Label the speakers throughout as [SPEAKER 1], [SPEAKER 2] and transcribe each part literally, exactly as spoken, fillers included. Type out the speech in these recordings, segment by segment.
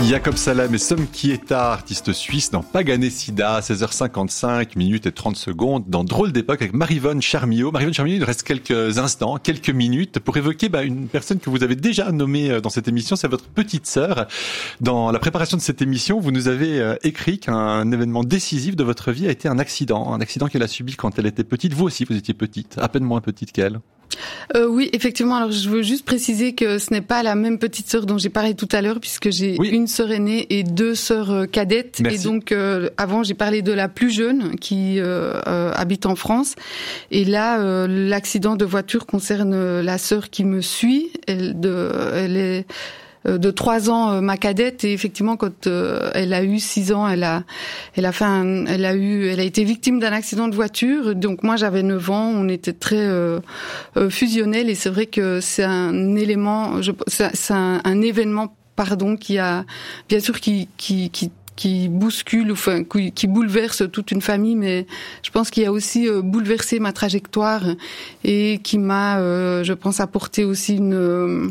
[SPEAKER 1] Jacob Salem et Som Kieta, artiste suisse dans Pagané Sida, seize heures cinquante-cinq minutes et trente secondes, dans Drôle d'époque avec Maryvonne Charmiot. Maryvonne Charmiot, il reste quelques instants, quelques minutes pour évoquer bah, une personne que vous avez déjà nommée dans cette émission, c'est votre petite sœur. Dans la préparation de cette émission, vous nous avez euh, écrit qu'un événement décisif de votre vie a été un accident, un accident qu'elle a subi quand elle était petite. Vous aussi, vous étiez petite, à peine moins petite qu'elle.
[SPEAKER 2] Euh, oui, effectivement. Alors, je veux juste préciser que ce n'est pas la même petite sœur dont j'ai parlé tout à l'heure, puisque j'ai oui. une sœur aînée et deux sœurs cadettes. Merci. Et donc, euh, avant, j'ai parlé de la plus jeune qui euh, euh, habite en France. Et là, euh, l'accident de voiture concerne la sœur qui me suit. Elle, de, elle est de trois ans, ma cadette, et effectivement quand euh, elle a eu six ans, elle a elle a fait un, elle a eu elle a été victime d'un accident de voiture. Donc moi j'avais neuf ans, on était très euh, euh, fusionnels, et c'est vrai que c'est un élément je c'est, c'est un, un événement pardon qui a bien sûr qui qui qui qui bouscule, enfin qui bouleverse toute une famille, mais je pense qu'il a aussi euh, bouleversé ma trajectoire et qui m'a euh, je pense apporté aussi une euh,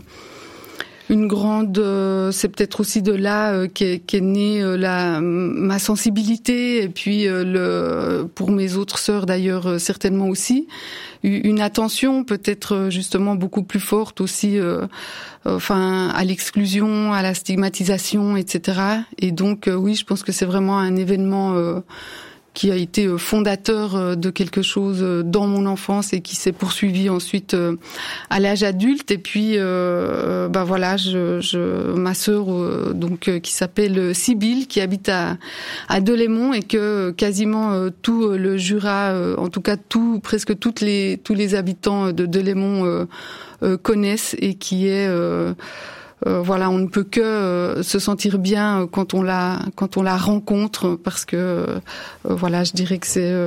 [SPEAKER 2] une grande, euh, c'est peut-être aussi de là euh, qu'est, qu'est née euh, la ma sensibilité, et puis euh, le pour mes autres sœurs d'ailleurs euh, certainement aussi une attention peut-être justement beaucoup plus forte aussi, euh, enfin à l'exclusion, à la stigmatisation, et cetera. Et donc euh, oui, je pense que c'est vraiment un événement euh, qui a été fondateur de quelque chose dans mon enfance et qui s'est poursuivi ensuite à l'âge adulte. Et puis, euh, bah voilà, je, je, ma sœur, euh, donc qui s'appelle Sibylle, qui habite à, à Delémont, et que quasiment euh, tout le Jura, euh, en tout cas tout, presque toutes les, tous les habitants de Delémont euh, euh, connaissent, et qui est euh, Euh, voilà, on ne peut que euh, se sentir bien quand on la quand on la rencontre, parce que euh, voilà, je dirais que c'est euh,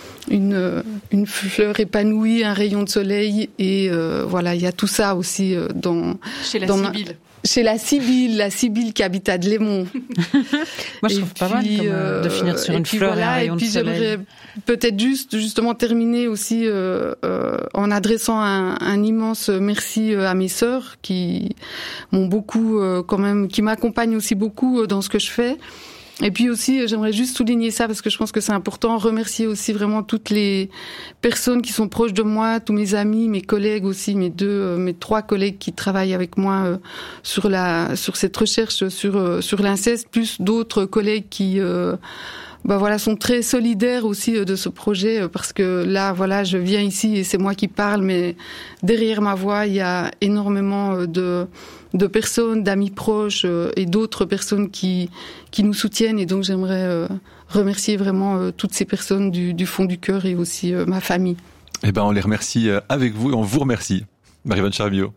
[SPEAKER 2] une une fleur épanouie, un rayon de soleil, et euh, voilà, il y a tout ça aussi euh, dans
[SPEAKER 3] chez la
[SPEAKER 2] dans
[SPEAKER 3] Sibylle.
[SPEAKER 2] Ma... Chez la Sibylle, la Sibylle qui habite à Delémont.
[SPEAKER 4] Moi, je et trouve puis, pas mal comme, euh, de finir sur une fleur voilà, et un rayon
[SPEAKER 2] et puis
[SPEAKER 4] de soleil.
[SPEAKER 2] J'aimerais peut-être juste justement terminer aussi euh, euh, en adressant un, un immense merci à mes sœurs qui m'ont beaucoup euh, quand même, qui m'accompagnent aussi beaucoup dans ce que je fais. Et puis aussi, j'aimerais juste souligner ça parce que je pense que c'est important, remercier aussi vraiment toutes les personnes qui sont proches de moi, tous mes amis, mes collègues aussi, mes deux, euh, mes trois collègues qui travaillent avec moi euh, sur la, sur cette recherche sur euh, sur l'inceste, plus d'autres collègues qui euh, bah voilà, sont très solidaires aussi de ce projet, parce que là, voilà, je viens ici et c'est moi qui parle, mais derrière ma voix, il y a énormément de de personnes, d'amis proches et d'autres personnes qui qui nous soutiennent, et donc j'aimerais remercier vraiment toutes ces personnes du, du fond du cœur, et aussi ma famille.
[SPEAKER 1] Eh ben, on les remercie avec vous et on vous remercie. Maryvonne Charmiot.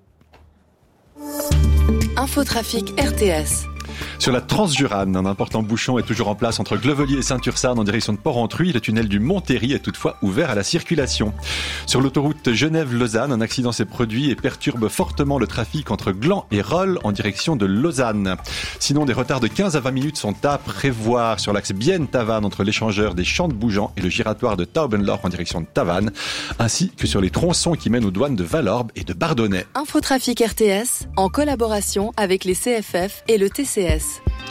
[SPEAKER 5] Infotrafic R T S.
[SPEAKER 1] Sur la Transjurane, un important bouchon est toujours en place entre Glevelier et Saint-Ursarn en direction de Port-Entruy. Le tunnel du Montéry est toutefois ouvert à la circulation. Sur l'autoroute Genève-Lausanne, un accident s'est produit et perturbe fortement le trafic entre Gland et Rolle en direction de Lausanne. Sinon, des retards de quinze à vingt minutes sont à prévoir sur l'axe Bienne-Tavannes entre l'échangeur des Champs de Bougeant et le giratoire de Taubenlorf en direction de Tavannes, ainsi que sur les tronçons qui mènent aux douanes de Valorbe et de Bardonnay.
[SPEAKER 5] Infotrafic R T S, en collaboration avec les C F F et le T C S.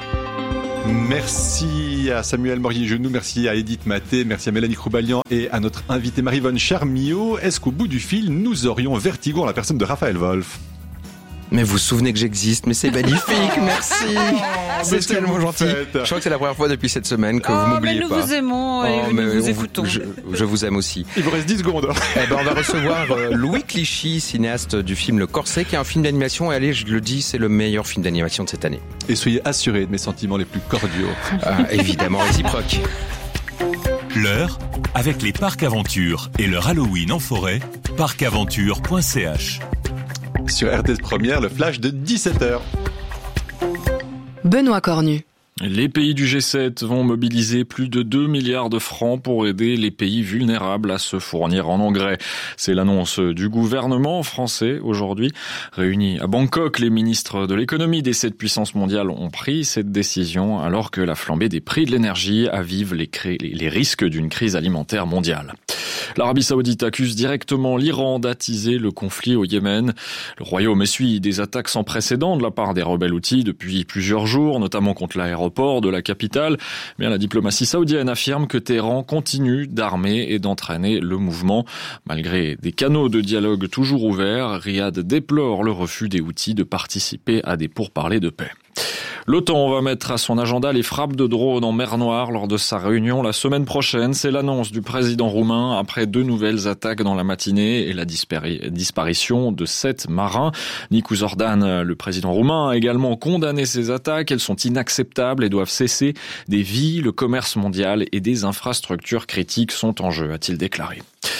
[SPEAKER 1] Merci à Samuel Morier-Genoux, merci à Edith Maté, merci à Mélanie Croubalian et à notre invitée Maryvonne Charmiot. Est-ce qu'au bout du fil, nous aurions vertigo en la personne de Raphaël Wolf ?
[SPEAKER 6] Mais vous vous souvenez que j'existe, mais c'est magnifique, merci.
[SPEAKER 1] Oh,
[SPEAKER 6] c'est tellement gentil. Je crois que c'est la première fois depuis cette semaine que
[SPEAKER 3] oh,
[SPEAKER 6] vous m'oubliez
[SPEAKER 3] mais nous
[SPEAKER 6] pas.
[SPEAKER 3] Vous aimons, oh, et nous vous écoutons.
[SPEAKER 6] Je, je vous aime aussi.
[SPEAKER 1] Il vous reste dix secondes.
[SPEAKER 6] Eh ben, on va recevoir euh, Louis Clichy, cinéaste du film Le Corset, qui est un film d'animation. Et allez, je le dis, c'est le meilleur film d'animation de cette année.
[SPEAKER 1] Et soyez assurés de mes sentiments les plus cordiaux.
[SPEAKER 6] Ah, évidemment, réciproque.
[SPEAKER 7] L'heure, avec les parcs Aventure et leur Halloween en forêt, parc aventure point c h.
[SPEAKER 1] Sur R T S Première, le flash de dix-sept heures.
[SPEAKER 5] Benoît Cornu.
[SPEAKER 8] Les pays du G sept vont mobiliser plus de deux milliards de francs pour aider les pays vulnérables à se fournir en engrais. C'est l'annonce du gouvernement français aujourd'hui. Réunis à Bangkok, les ministres de l'économie des sept puissances mondiales ont pris cette décision alors que la flambée des prix de l'énergie avive les, cré... les risques d'une crise alimentaire mondiale. L'Arabie Saoudite accuse directement l'Iran d'attiser le conflit au Yémen. Le Royaume essuie des attaques sans précédent de la part des rebelles houthis depuis plusieurs jours, notamment contre l'aéroport de la capitale. Mais la diplomatie saoudienne affirme que Téhéran continue d'armer et d'entraîner le mouvement. Malgré des canaux de dialogue toujours ouverts, Riyad déplore le refus des houthis de participer à des pourparlers de paix. L'OTAN va mettre à son agenda les frappes de drones en mer Noire lors de sa réunion la semaine prochaine. C'est l'annonce du président roumain après deux nouvelles attaques dans la matinée et la dispari- disparition de sept marins. Nicu Zordan, le président roumain, a également condamné ces attaques. Elles sont inacceptables et doivent cesser. Des vies, le commerce mondial et des infrastructures critiques sont en jeu, a-t-il déclaré.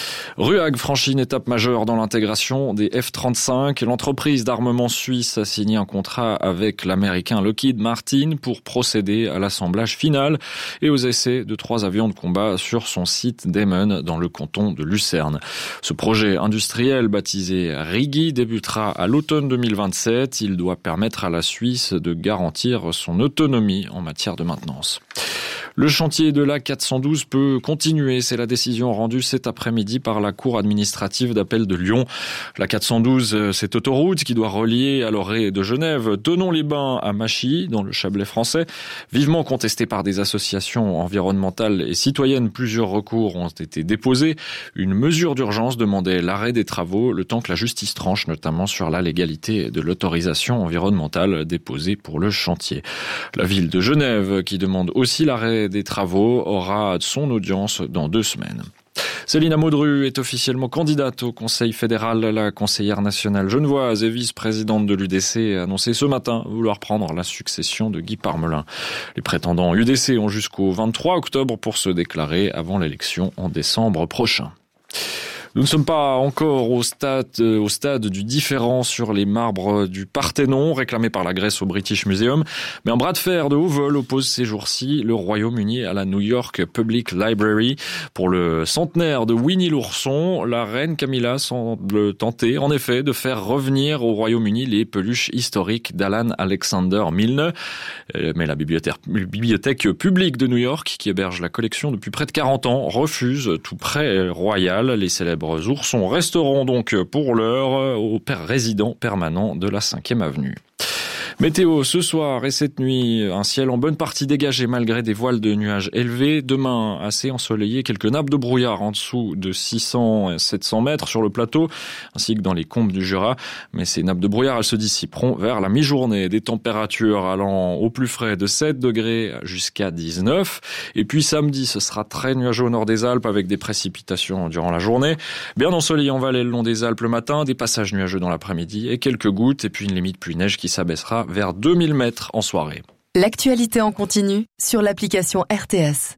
[SPEAKER 8] RUAG franchit une étape majeure dans l'intégration des F trente-cinq. L'entreprise d'armement suisse a signé un contrat avec l'américain Lockheed Martin pour procéder à l'assemblage final et aux essais de trois avions de combat sur son site d'Emmen dans le canton de Lucerne. Ce projet industriel baptisé Rigi débutera à l'automne deux mille vingt-sept. Il doit permettre à la Suisse de garantir son autonomie en matière de maintenance. Le chantier de l'A quatre cent douze peut continuer. C'est la décision rendue cet après-midi par la Cour administrative d'appel de Lyon. L'A quatre cent douze, cette autoroute qui doit relier à l'orée de Genève, Thonon-les-Bains à Machy, dans le Chablais français. Vivement contestée par des associations environnementales et citoyennes, plusieurs recours ont été déposés. Une mesure d'urgence demandait l'arrêt des travaux, le temps que la justice tranche, notamment sur la légalité de l'autorisation environnementale déposée pour le chantier. La ville de Genève, qui demande aussi l'arrêt des travaux, aura son audience dans deux semaines. Céline Amodru est officiellement candidate au Conseil fédéral. La conseillère nationale genevoise et vice-présidente de l'U D C a annoncé ce matin vouloir prendre la succession de Guy Parmelin. Les prétendants U D C ont jusqu'au vingt-trois octobre pour se déclarer avant l'élection en décembre prochain. Nous ne sommes pas encore au stade, au stade du différend sur les marbres du Parthénon, réclamés par la Grèce au British Museum. Mais un bras de fer de haut vol oppose ces jours-ci le Royaume-Uni à la New York Public Library. Pour le centenaire de Winnie l'ourson, la reine Camilla semble tenter, en effet, de faire revenir au Royaume-Uni les peluches historiques d'Alan Alexander Milne. Mais la bibliothèque, bibliothèque publique de New York, qui héberge la collection depuis près de quarante ans, refuse tout prêt royal. Les célèbres Les oursons resteront donc pour l'heure au résident permanent de la cinquième avenue. Météo ce soir et cette nuit, un ciel en bonne partie dégagé malgré des voiles de nuages élevés. Demain, assez ensoleillé, quelques nappes de brouillard en dessous de six cents à sept cents mètres sur le plateau, ainsi que dans les combes du Jura. Mais ces nappes de brouillard, elles se dissiperont vers la mi-journée. Des températures allant au plus frais de sept degrés jusqu'à dix-neuf. Et puis samedi, ce sera très nuageux au nord des Alpes avec des précipitations durant la journée. Bien ensoleillé en vallée le long des Alpes le matin, des passages nuageux dans l'après-midi et quelques gouttes. Et puis une limite pluie-neige qui s'abaissera vers deux mille mètres en soirée.
[SPEAKER 5] L'actualité en continu sur l'application R T S.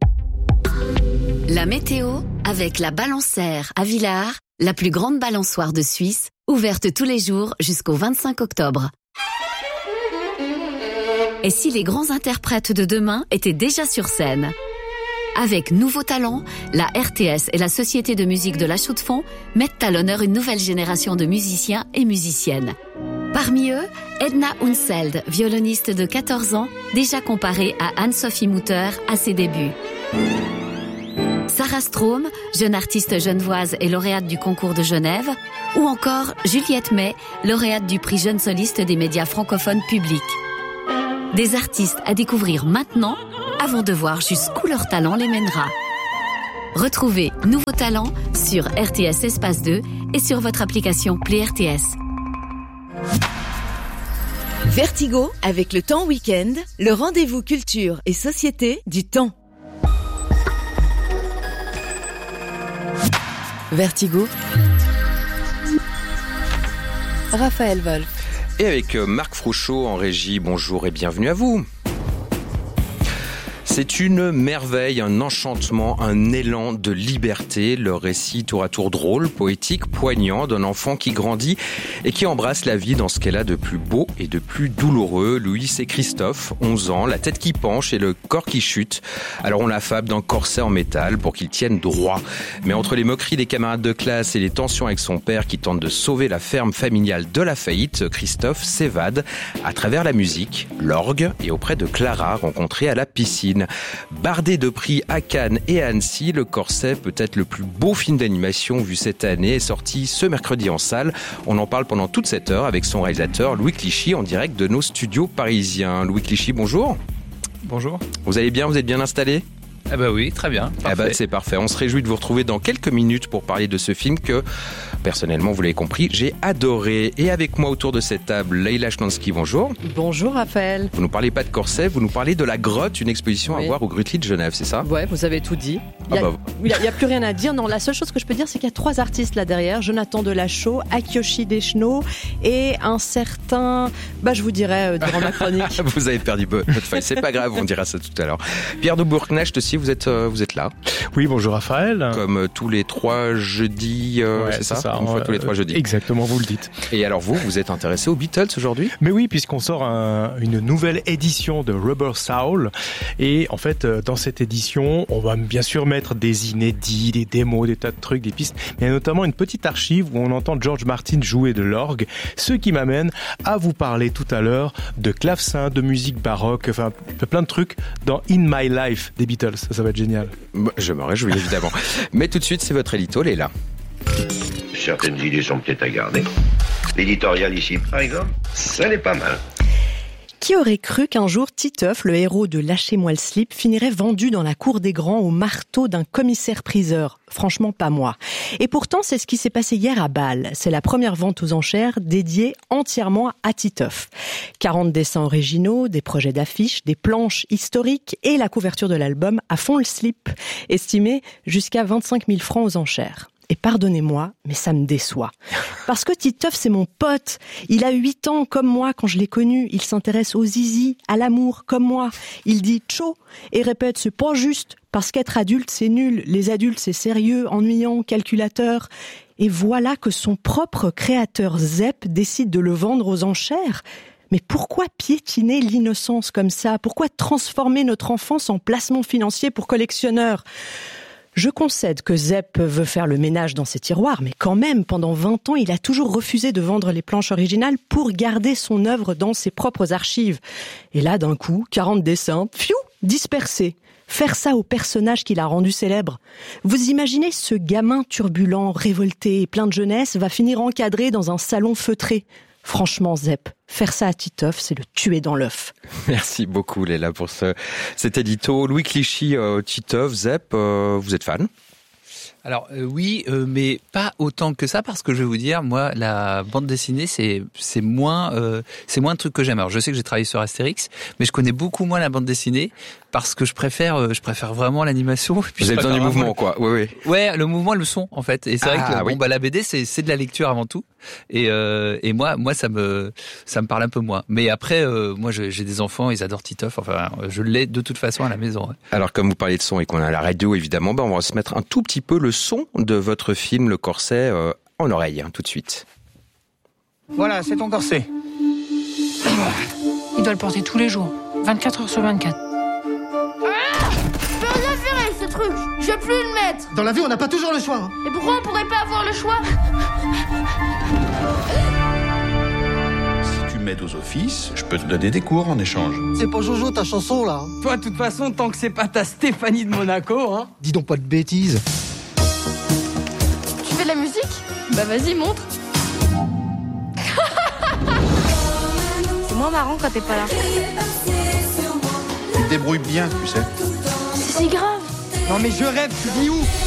[SPEAKER 9] La météo avec la Balançaire à Villars, la plus grande balançoire de Suisse, ouverte tous les jours jusqu'au vingt-cinq octobre. Et si les grands interprètes de demain étaient déjà sur scène ? Avec Nouveaux Talents, la R T S et la Société de musique de la Chaux-de-Fonds mettent à l'honneur une nouvelle génération de musiciens et musiciennes. Parmi eux, Edna Unseld, violoniste de quatorze ans, déjà comparée à Anne-Sophie Mutter à ses débuts. Sarah Strom, jeune artiste genevoise et lauréate du concours de Genève, ou encore Juliette May, lauréate du prix Jeune Soliste des médias francophones publics. Des artistes à découvrir maintenant, avant de voir jusqu'où leur talent les mènera. Retrouvez Nouveaux Talents sur R T S Espace deux et sur votre application Play R T S.
[SPEAKER 10] Vertigo avec le Temps Week-end, le rendez-vous culture et société du Temps. Vertigo. Raphaël Wolf.
[SPEAKER 6] Et avec Marc Frouchot en régie, bonjour et bienvenue à vous. C'est une merveille, un enchantement, un élan de liberté, le récit tour à tour drôle, poétique, poignant d'un enfant qui grandit et qui embrasse la vie dans ce qu'elle a de plus beau et de plus douloureux. Louis et Christophe, onze ans, la tête qui penche et le corps qui chute. Alors on l'affable d'un corset en métal pour qu'il tienne droit. Mais entre les moqueries des camarades de classe et les tensions avec son père qui tente de sauver la ferme familiale de la faillite, Christophe s'évade à travers la musique, l'orgue et auprès de Clara rencontrée à la piscine. Cannes. Bardé de prix à Cannes et à Annecy, Le Corset, peut-être le plus beau film d'animation vu cette année, est sorti ce mercredi en salle. On en parle pendant toute cette heure avec son réalisateur Louis Clichy en direct de nos studios parisiens. Louis Clichy, bonjour.
[SPEAKER 11] Bonjour.
[SPEAKER 6] Vous allez bien, vous êtes bien installé ?
[SPEAKER 11] Eh ben oui, très bien.
[SPEAKER 6] Eh ben, c'est parfait. On se réjouit de vous retrouver dans quelques minutes pour parler de ce film que, personnellement, vous l'avez compris, j'ai adoré. Et avec moi autour de cette table, Leïla Schnansky, bonjour.
[SPEAKER 12] Bonjour Raphaël.
[SPEAKER 6] Vous nous parlez pas de Corset, vous nous parlez de La Grotte, une exposition oui. à voir au Grutli de Genève, c'est ça ?
[SPEAKER 12] Ouais, vous avez tout dit. Il n'y a, ah bah... a, a plus rien à dire. Non, la seule chose que je peux dire, c'est qu'il y a trois artistes là derrière. Jonathan Delachaux, Akiyoshi Deschenaux et un certain... Bah, je vous dirai euh, durant ma chronique.
[SPEAKER 6] Vous avez perdu votre feuille. C'est pas grave, on dira ça tout à l'heure. Pierre de Bourknecht aussi, vous êtes, euh, vous êtes là.
[SPEAKER 13] Oui, bonjour Raphaël.
[SPEAKER 6] Comme euh, tous les trois jeudis, euh,
[SPEAKER 13] ouais,
[SPEAKER 6] c'est, c'est ça,
[SPEAKER 13] ça
[SPEAKER 6] Une fois euh, tous les trois jeudis.
[SPEAKER 13] Exactement, vous le dites.
[SPEAKER 6] Et alors vous, vous êtes intéressé aux Beatles aujourd'hui ?
[SPEAKER 13] Mais oui, puisqu'on sort un, une nouvelle édition de Rubber Soul. Et en fait, dans cette édition, on va bien sûr mettre des inédits, des démos, des tas de trucs, des pistes, mais notamment une petite archive où on entend George Martin jouer de l'orgue, ce qui m'amène à vous parler tout à l'heure de clavecin, de musique baroque, enfin plein de trucs dans In My Life des Beatles. Ça, ça va être génial.
[SPEAKER 6] Je me réjouis évidemment. Mais tout de suite, c'est votre édito, Léla.
[SPEAKER 14] Certaines idées sont peut-être à garder. L'éditorial ici, par exemple, ça n'est pas mal.
[SPEAKER 12] Qui aurait cru qu'un jour Titeuf, le héros de Lâchez-moi le slip, finirait vendu dans la cour des grands au marteau d'un commissaire-priseur ? Franchement, pas moi. Et pourtant, c'est ce qui s'est passé hier à Bâle. C'est la première vente aux enchères dédiée entièrement à Titeuf. quarante dessins originaux, des projets d'affiches, des planches historiques et la couverture de l'album à fond le slip, estimé jusqu'à vingt-cinq mille francs aux enchères. Et pardonnez-moi, mais ça me déçoit. Parce que Titeuf, c'est mon pote. Il a huit ans, comme moi, quand je l'ai connu. Il s'intéresse aux zizi, à l'amour, comme moi. Il dit « tcho » et répète « c'est pas juste, parce qu'être adulte, c'est nul. Les adultes, c'est sérieux, ennuyant, calculateur. » Et voilà que son propre créateur Zep décide de le vendre aux enchères. Mais pourquoi piétiner l'innocence comme ça ? Pourquoi transformer notre enfance en placement financier pour collectionneurs ? Je concède que Zep veut faire le ménage dans ses tiroirs, mais quand même, pendant vingt ans, il a toujours refusé de vendre les planches originales pour garder son œuvre dans ses propres archives. Et là, d'un coup, quarante dessins, pfiou, dispersés. Faire ça au personnage qu'il a rendu célèbre. Vous imaginez ce gamin turbulent, révolté et plein de jeunesse va finir encadré dans un salon feutré. Franchement, Zep, faire ça à Titeuf, c'est le tuer dans l'œuf.
[SPEAKER 6] Merci beaucoup, Léla, pour ce, cet édito. Louis Clichy, euh, Titeuf, Zep, euh, vous êtes fan ?
[SPEAKER 11] Alors euh, oui, euh, mais pas autant que ça, parce que je vais vous dire, moi, la bande dessinée, c'est c'est moins euh, c'est moins un truc que j'aime. Alors je sais que j'ai travaillé sur Astérix, mais je connais beaucoup moins la bande dessinée parce que je préfère euh, je préfère vraiment l'animation.
[SPEAKER 6] Vous avez besoin du mouvement, quoi. Oui, oui.
[SPEAKER 11] Ouais, le mouvement, le son, en fait. Et c'est ah, vrai que oui. bon, bah la B D, c'est c'est de la lecture avant tout. Et euh, et moi moi ça me ça me parle un peu moins. Mais après, euh, moi je, j'ai des enfants, ils adorent Titeuf. Enfin, je l'ai de toute façon à la maison. Ouais.
[SPEAKER 6] Alors comme vous parlez de son et qu'on a la radio évidemment, bah on va se mettre un tout petit peu le son de votre film Le Corset euh, en oreille, hein, tout de suite.
[SPEAKER 15] Voilà, c'est ton corset.
[SPEAKER 16] Il doit le porter tous les jours, vingt-quatre heures sur vingt-quatre.
[SPEAKER 17] Ah, je peux rien faire avec ce truc, je vais plus le mettre.
[SPEAKER 15] Dans la vie, on n'a pas toujours le choix.
[SPEAKER 17] Et pourquoi on pourrait pas avoir le choix?
[SPEAKER 18] Si tu m'aides aux offices, je peux te donner des cours en échange.
[SPEAKER 15] C'est pas Jojo ta chanson là.
[SPEAKER 19] Toi, de toute façon, tant que c'est pas ta Stéphanie de Monaco, hein.
[SPEAKER 15] Dis donc pas de bêtises.
[SPEAKER 17] Tu fais de la musique? Bah vas-y, montre. C'est moins marrant quand t'es pas là.
[SPEAKER 18] Tu te débrouilles bien, tu sais.
[SPEAKER 17] C'est si grave.
[SPEAKER 19] Non mais je rêve, tu dis où?